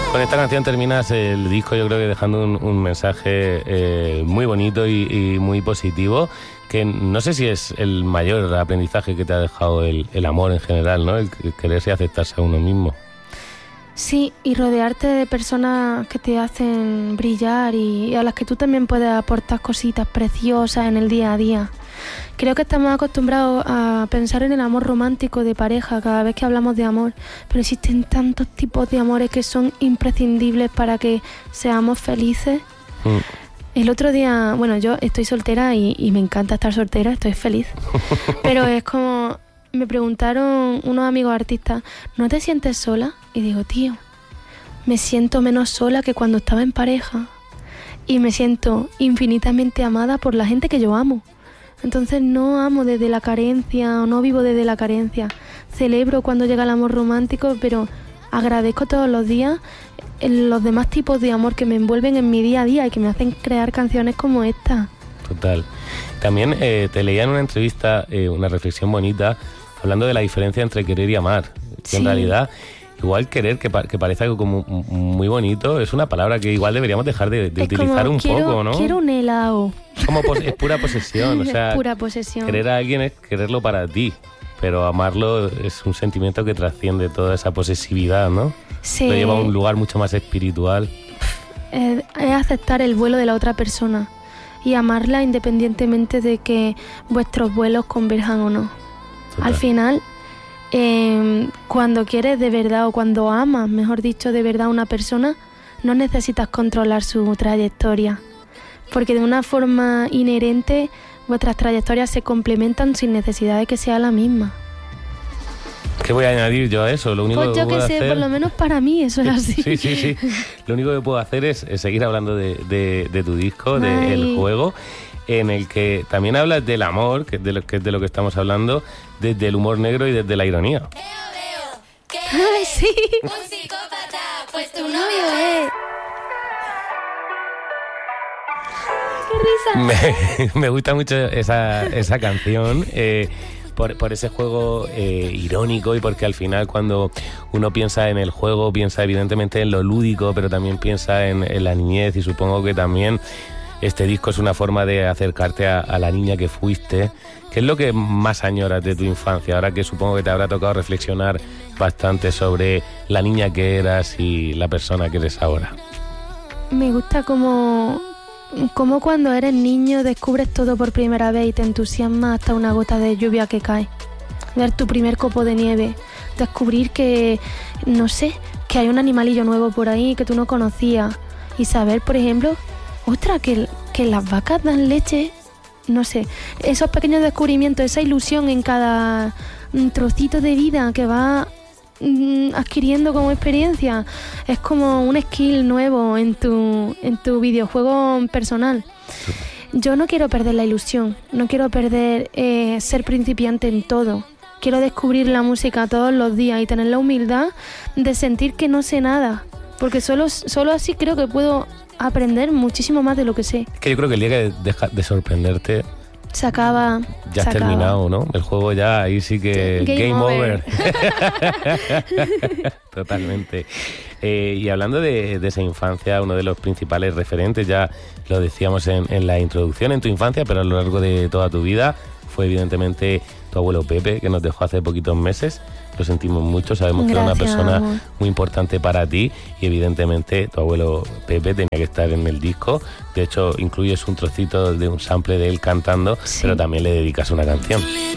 Con esta canción terminas el disco, yo creo que dejando un mensaje muy bonito y muy positivo, que no sé si es el mayor aprendizaje que te ha dejado el amor en general, ¿no? El quererse y aceptarse a uno mismo. Sí, y rodearte de personas que te hacen brillar y a las que tú también puedes aportar cositas preciosas en el día a día. Creo que estamos acostumbrados a pensar en el amor romántico de pareja cada vez que hablamos de amor, pero existen tantos tipos de amores que son imprescindibles para que seamos felices. El otro día, bueno, yo estoy soltera y me encanta estar soltera, estoy feliz, pero es como, me preguntaron unos amigos artistas, ¿no te sientes sola? Y digo, tío, me siento menos sola que cuando estaba en pareja y me siento infinitamente amada por la gente que yo amo. Entonces no amo desde la carencia o no vivo desde la carencia. Celebro cuando llega el amor romántico, pero agradezco todos los días los demás tipos de amor que me envuelven en mi día a día y que me hacen crear canciones como esta. Total. También te leía en una entrevista una reflexión bonita hablando de la diferencia entre querer y amar. Que en realidad, igual querer, que parece algo como muy bonito, es una palabra que igual deberíamos dejar de utilizar un poco, ¿no? Quiero un helado. Es pura posesión, o sea, es pura posesión. Querer a alguien es quererlo para ti, pero amarlo es un sentimiento que trasciende toda esa posesividad, ¿no? Sí. Lo lleva a un lugar mucho más espiritual. Es aceptar el vuelo de la otra persona y amarla independientemente de que vuestros vuelos converjan o no. Total. Al final, cuando quieres de verdad o cuando amas, mejor dicho, de verdad a una persona, no necesitas controlar su trayectoria, porque de una forma inherente vuestras trayectorias se complementan sin necesidad de que sea la misma. ¿Qué voy a añadir yo a eso? Lo único pues yo que sé, hacer... por lo menos para mí eso es así. Sí. Lo único que puedo hacer es seguir hablando de tu disco, del juego, en el que también hablas del amor, que es de lo que estamos hablando, desde el humor negro y desde la ironía. ¡Ay, sí! Un psicópata, pues tu novio es... ¡Qué risa! Me gusta mucho esa canción, por ese juego irónico y porque al final cuando uno piensa en el juego, piensa evidentemente en lo lúdico, pero también piensa en la niñez y supongo que también este disco es una forma de acercarte a la niña que fuiste. ¿Qué es lo que más añoras de tu infancia? Ahora que supongo que te habrá tocado reflexionar bastante sobre la niña que eras y la persona que eres ahora. Me gusta como cuando eres niño descubres todo por primera vez y te entusiasma hasta una gota de lluvia que cae. Ver tu primer copo de nieve, descubrir que, no sé, que hay un animalillo nuevo por ahí que tú no conocías y saber, por ejemplo, que las vacas dan leche, no sé, esos pequeños descubrimientos, esa ilusión en cada trocito de vida que va adquiriendo como experiencia, es como un skill nuevo en tu videojuego personal. Yo no quiero perder la ilusión, no quiero perder ser principiante en todo. Quiero descubrir la música todos los días y tener la humildad de sentir que no sé nada, porque solo así creo que puedo aprender muchísimo más de lo que sé. Es que yo creo que el día que dejas de sorprenderte se acaba. Ya has terminado, ¿no? El juego ya, ahí sí que... Game over. Totalmente. Y hablando de esa infancia, uno de los principales referentes, ya lo decíamos en la introducción, en tu infancia, pero a lo largo de toda tu vida, fue evidentemente tu abuelo Pepe, que nos dejó hace poquitos meses. Lo sentimos mucho, sabemos que era una persona amor. muy importante para ti y evidentemente tu abuelo Pepe tenía que estar en el disco. De hecho, incluyes un trocito de un sample de él cantando, pero también le dedicas una canción.